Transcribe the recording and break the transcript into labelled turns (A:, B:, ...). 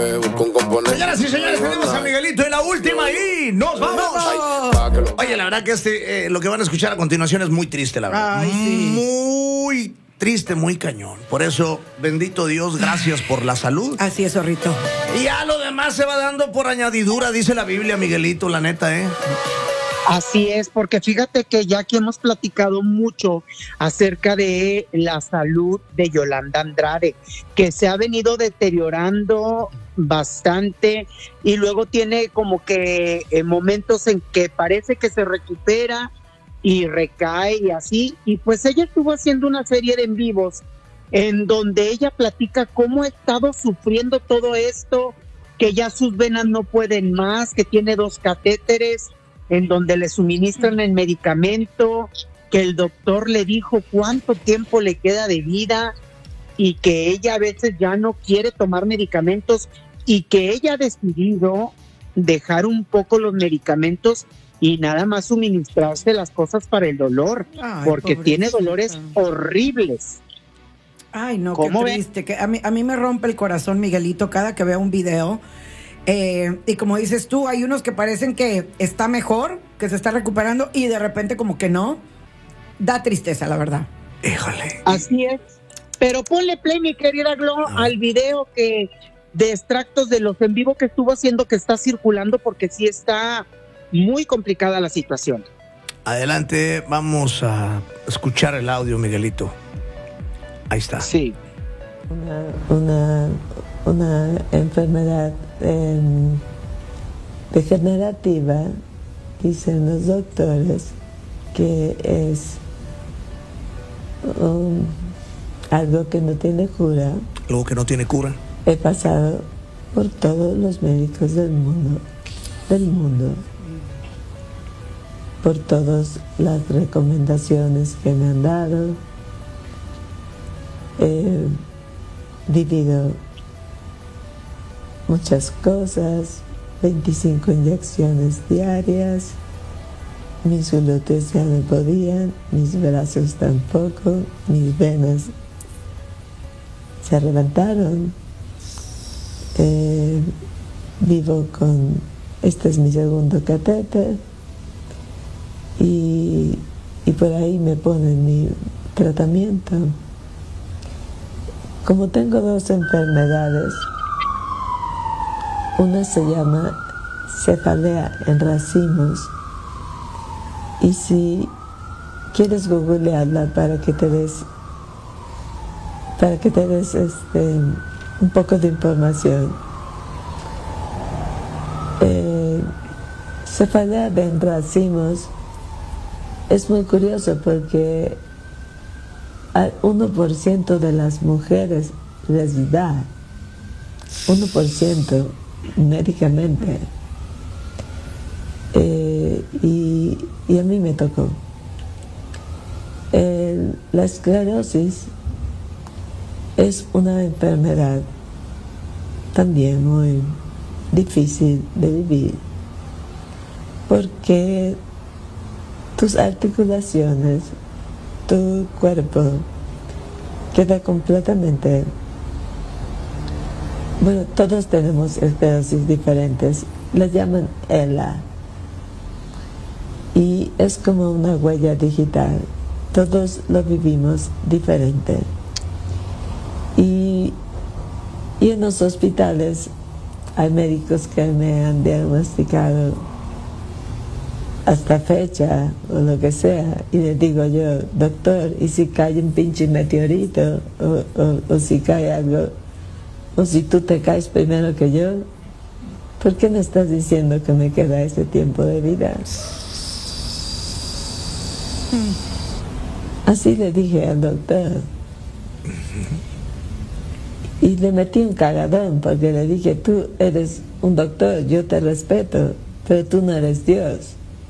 A: Señoras y señores, tenemos a Miguelito en la última y nos vamos. Oye, la verdad que lo que van a escuchar a continuación es muy triste, la verdad.
B: Ay, sí.
A: Muy triste, muy cañón. Por eso, bendito Dios, gracias por la salud.
B: Así es, zorrito.
A: Y ya lo demás se va dando por añadidura, dice la Biblia, Miguelito, la neta, ¿eh?
C: Así es, porque fíjate que ya que hemos platicado mucho acerca de la salud de Yolanda Andrade, que se ha venido deteriorando bastante y luego tiene como que momentos en que parece que se recupera y recae y así, y pues ella estuvo haciendo una serie de en vivos en donde ella platica cómo ha estado sufriendo todo esto, que ya sus venas no pueden más, que tiene 2 catéteres en donde le suministran el medicamento, que el doctor le dijo cuánto tiempo le queda de vida y que ella a veces ya no quiere tomar medicamentos y que ella ha decidido dejar un poco los medicamentos y nada más suministrarse las cosas para el dolor.
B: Ay,
C: porque
B: pobrecita.
C: tiene dolores horribles.
B: Ay, no, qué
C: ¿Cómo ven?
B: triste. Que a mí me rompe el corazón, Miguelito, cada que veo un video. Y como dices tú, hay unos que parecen que está mejor, que se está recuperando y de repente como que no. Da tristeza, la verdad.
A: Híjole.
C: Así es. Pero ponle play, mi querida Glo, al video que de extractos de los en vivo que estuvo haciendo, que está circulando, porque sí está muy complicada la situación.
A: Adelante, vamos a escuchar el audio, Miguelito. Ahí está.
C: Sí.
D: Una enfermedad degenerativa, dicen los doctores, que es algo que no tiene cura.
A: Algo que no tiene cura.
D: He pasado por todos los médicos del mundo, por todas las recomendaciones que me han dado. He vivido muchas cosas, 25 inyecciones diarias, mis glúteos ya no podían, mis brazos tampoco, mis venas se reventaron. Vivo con, este es mi segundo catéter y por ahí me ponen mi tratamiento. Como tengo 2 enfermedades, una se llama cefalea en racimos, y si quieres googlearla para que te des un poco de información. Cefalea en racimos es muy curioso porque al 1% de las mujeres les da, 1% médicamente, y a mí me tocó. La esclerosis es una enfermedad también muy difícil de vivir, porque tus articulaciones, tu cuerpo queda completamente... Bueno, todos tenemos esclerosis diferentes, las llaman ELA, y es como una huella digital, todos lo vivimos diferente. Y en los hospitales hay médicos que me han diagnosticado hasta fecha o lo que sea, y le digo yo, doctor, ¿y si cae un pinche meteorito o si cae algo, o si tú te caes primero que yo? ¿Por qué me estás diciendo que me queda ese tiempo de vida? Así le dije al doctor. Y le metí un cagadón porque le dije, tú eres un doctor, yo te respeto, pero tú no eres Dios.